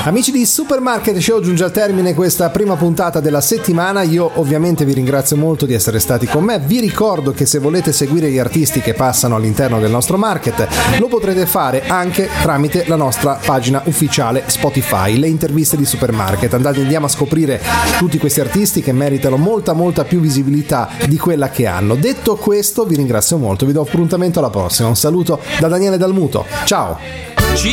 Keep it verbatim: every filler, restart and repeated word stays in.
Amici di Supermarket Show, giunge al termine questa prima puntata della settimana. Io ovviamente vi ringrazio molto di essere stati con me. Vi ricordo che se volete seguire gli artisti che passano all'interno del nostro market, lo potrete fare anche tramite la nostra pagina ufficiale Spotify, le interviste di Supermarket. Andate, andiamo a scoprire tutti questi artisti che meritano molta molta più visibilità di quella che hanno. Detto questo, vi ringrazio molto, vi do appuntamento alla prossima. Un saluto da Daniele Dalmuto, ciao!